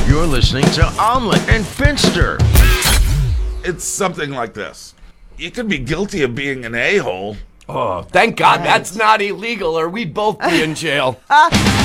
You're listening to Omelet and Finster. It's something like this. You could be guilty of being an a-hole. Oh, thank God that's not illegal or we'd both be in jail.